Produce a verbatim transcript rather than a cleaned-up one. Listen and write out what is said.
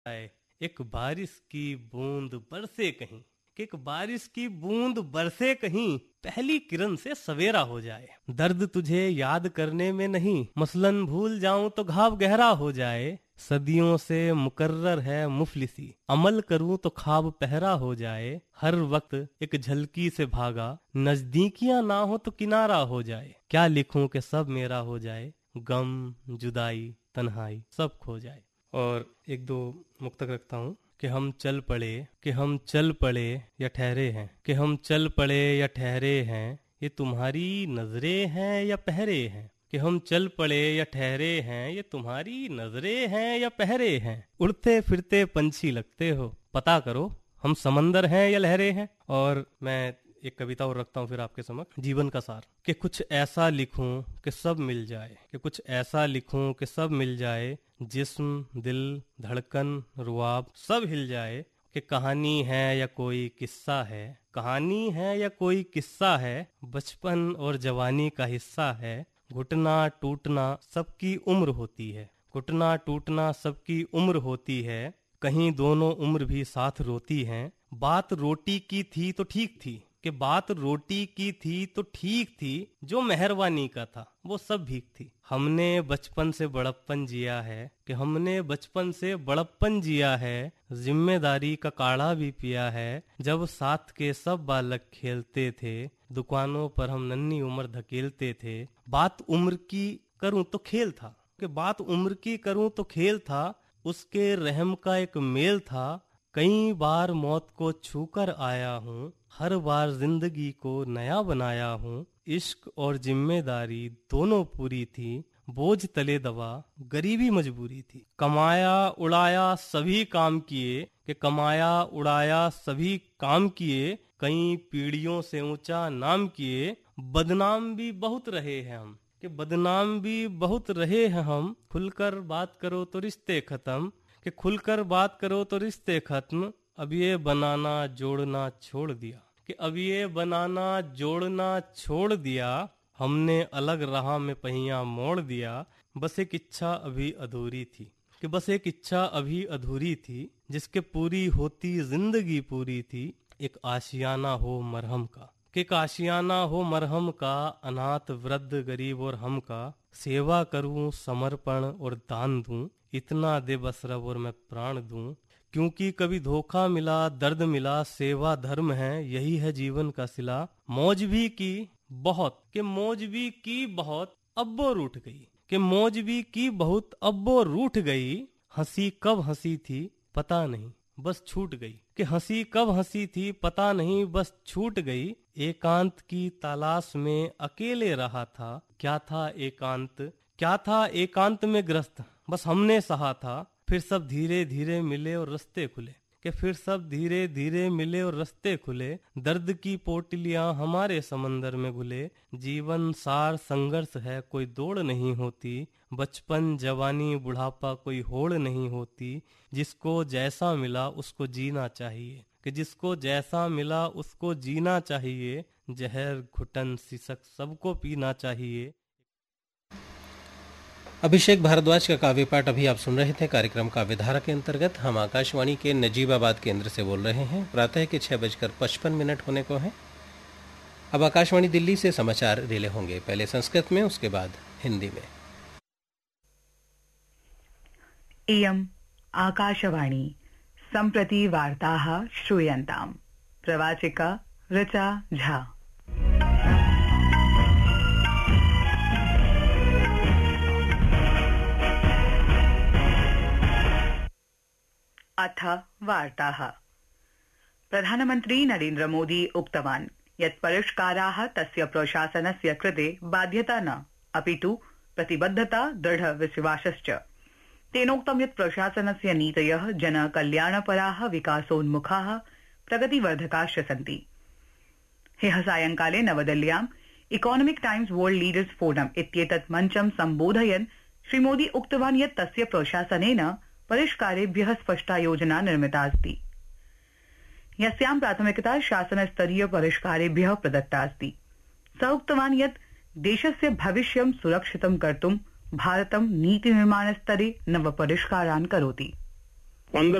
आए, एक बारिश की बूंद बरसे कहीं, कि एक बारिश की बूंद बरसे कहीं, पहली किरण से सवेरा हो जाए। दर्द तुझे याद करने में नहीं, मसलन भूल जाऊं तो घाव गहरा हो जाए। सदियों से मुकर्रर है मुफलिसी, अमल करूं तो ख्वाब पहरा हो जाए। हर वक्त एक झलकी से भागा, नजदीकियां ना हो तो किनारा हो जाए। क्या लिखूं कि सब मेरा हो जाए, गम जुदाई तन्हाई सब खो जाए। और एक दो मुक्तक रखता हूँ कि हम चल पड़े, कि हम चल पड़े या ठहरे हैं, कि हम चल पड़े या ठहरे हैं, ये तुम्हारी नजरें हैं या पहरे हैं। कि हम चल पड़े या ठहरे हैं, ये तुम्हारी नजरें हैं या पहरे हैं। उड़ते फिरते पंछी लगते हो, पता करो हम समंदर हैं या लहरें हैं। और मैं एक कविता और रखता हूँ फिर आपके समक्ष, जीवन का सार। कि कुछ ऐसा लिखूं कि सब मिल जाए, कि कुछ ऐसा लिखूं कि सब मिल जाए, जिस्म दिल धड़कन रुआब सब हिल जाए। कि कहानी है या कोई किस्सा है, कहानी है या कोई किस्सा है, बचपन और जवानी का हिस्सा है। घुटना टूटना सबकी उम्र होती है, घुटना टूटना सबकी उम्र होती है, कहीं दोनों उम्र भी साथ रोती हैं। बात रोटी की थी तो ठीक थी, कि बात रोटी की थी तो ठीक थी, जो मेहरबानी का था वो सब भीख थी। हमने बचपन से बड़प्पन जिया है, कि हमने बचपन से बड़प्पन जिया है, जिम्मेदारी का काढ़ा भी पिया है। जब साथ के सब बालक खेलते थे, दुकानों पर हम नन्ही उम्र धकेलते थे। बात उम्र की करूं तो खेल था, कि बात उम्र की करूं तो खेल था, उसके रहम का एक मेल था। कई बार मौत को छूकर आया हूँ, हर बार जिंदगी को नया बनाया हूँ। इश्क और जिम्मेदारी दोनों पूरी थी, बोझ तले दबा गरीबी मजबूरी थी। कमाया उड़ाया सभी काम किए, कि कमाया उड़ाया सभी काम किए, कई पीढ़ियों से ऊंचा नाम किए। बदनाम भी बहुत रहे हैं हम, कि बदनाम भी बहुत रहे हैं हम। खुलकर बात करो तो रिश्ते खत्म, कि खुलकर बात करो तो रिश्ते खत्म। अब ये बनाना जोड़ना छोड़ दिया, कि अब ये बनाना जोड़ना छोड़ दिया। हमने अलग राह में पहिया मोड़ दिया। बस एक इच्छा अभी अधूरी थी, कि बस एक इच्छा अभी अधूरी थी, जिसके पूरी होती जिंदगी पूरी थी। एक आशियाना हो मरहम का, कि एक आशियाना हो मरहम का, अनाथ वृद्ध गरीब और हम का। सेवा करूं समर्पण और दान दूं, इतना दे बस रब और मैं प्राण दूं। क्योंकि कभी धोखा मिला दर्द मिला, सेवा धर्म है यही है जीवन का सिला। मौज भी की बहुत, कि मौज भी की बहुत, अब वो रूठ गई, कि मौज भी की बहुत अब वो रूठ गई। हंसी कब हंसी थी पता नहीं बस छूट गई, कि हंसी कब हंसी थी पता नहीं बस छूट गई। एकांत की तलाश में अकेले रहा था, क्या था एकांत क्या था एकांत में ग्रस्त, बस हमने सहा था। फिर सब धीरे धीरे मिले और रास्ते खुले, कि फिर सब धीरे धीरे मिले और रास्ते खुले। दर्द की पोटलियां हमारे समंदर में घुले। जीवन सार संघर्ष है कोई दौड़ नहीं होती, बचपन जवानी बुढ़ापा कोई होड़ नहीं होती। जिसको जैसा मिला उसको जीना चाहिए, कि जिसको जैसा मिला उसको जीना चाहिए। जहर घुटन सिसक सबको पीना चाहिए। अभिषेक भारद्वाज का काव्य पाठ अभी आप सुन रहे थे। कार्यक्रम काव्य धारा के अंतर्गत हम आकाशवाणी के नजीबाबाद केंद्र से बोल रहे हैं। प्रातः के छह बजकर पचपन मिनट होने को हैं। अब आकाशवाणी दिल्ली से समाचार रिले होंगे, पहले संस्कृत में उसके बाद हिंदी में। इयम् आकाशवाणी सम्प्रति वार्ताः श्रूयन्ताम्। प्रवाचिका ऋचा झा। अथ वार्ताः। प्रधानमन्त्री नरेन्द्र मोदी उक्तवान् यत् परिष्काराः तस्य प्रशासनस्य कृते बाध्यता न, अपितु प्रतिबद्धता दृढविश्वासश्च। तेनोक्तं यत् प्रशासनस्य नीतयः जनकल्याणपराः विकासोन्मुखाः प्रगतिवर्धकाश्च सन्ति। ह्यः सायंकाले नवदिल्ल्याम् economic times world leaders forum इत्येतत् मञ्चं सम्बोधयन् श्रीमोदी उक्तवान् यत् तस्य प्रशासनेन परिष्कारेभ्यः स्पष्टा योजना निर्मिता अस्ति, यस्यां प्राथमिकता शासनस्तरीय परिष्कारेभ्यः प्रदत्ता अस्ति। स उक्तवान् यत् देशस्य भविष्यं सुरक्षितं कर्तुं भारतं नीतिनिर्माणस्तरे नवपरिष्कारान् करोति। पंद्रह